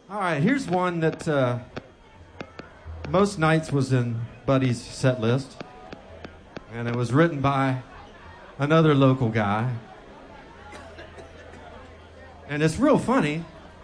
All right, here's one that most nights was in Buddy's set list. And it was written by another local guy. And it's real funny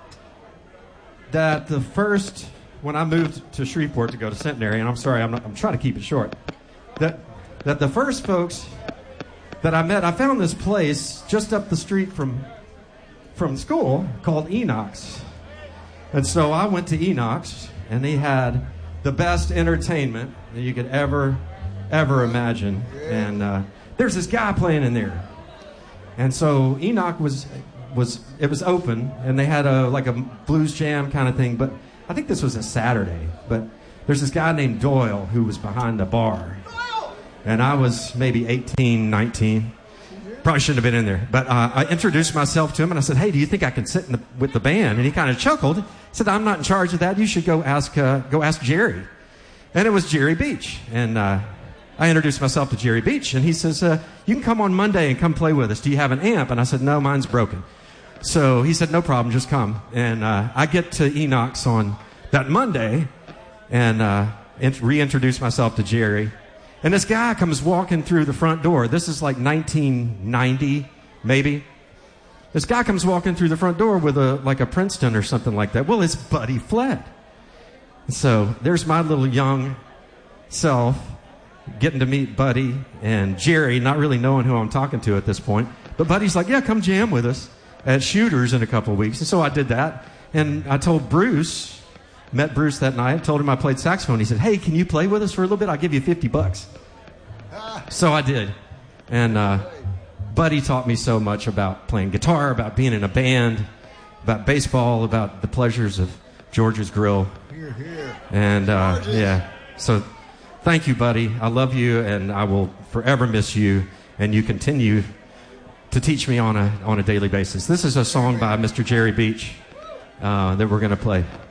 that when I moved to Shreveport to go to Centenary, and I'm sorry, I'm trying to keep it short, that the first folks that I met, I found this place just up the street from school called Enoch's. And so I went to Enoch's, and they had the best entertainment that you could ever imagine. And there's this guy playing in there. And so Enoch was open, and they had a blues jam kind of thing, but I think this was a Saturday. But there's this guy named Doyle who was behind the bar. And I was maybe 18, 19. Probably shouldn't have been in there. But I introduced myself to him, and I said, hey, do you think I can sit with the band? And he kind of chuckled. He said, I'm not in charge of that. You should go ask Jerry. And it was Jerry Beach. And I introduced myself to Jerry Beach, and he says, you can come on Monday and come play with us. Do you have an amp? And I said, no, mine's broken. So he said, no problem, just come. And I get to Enoch's on that Monday and reintroduce myself to Jerry. And this guy comes walking through the front door. This is like 1990, maybe. This guy comes walking through the front door with a Princeton or something like that. Well, it's Buddy Flett. So there's my little young self getting to meet Buddy and Jerry, not really knowing who I'm talking to at this point. But Buddy's like, yeah, come jam with us at Shooters in a couple of weeks. And so I did that. And I told Bruce, met Bruce that night, told him I played saxophone. He said, hey, can you play with us for a little bit? I'll give you $50. So I did. And Buddy taught me so much about playing guitar, about being in a band, about baseball, about the pleasures of George's Grill. Here, here. And yeah, so thank you, Buddy. I love you, and I will forever miss you. And you continue to teach me on a daily basis. This is a song by Mr. Jerry Beach that we're going to play.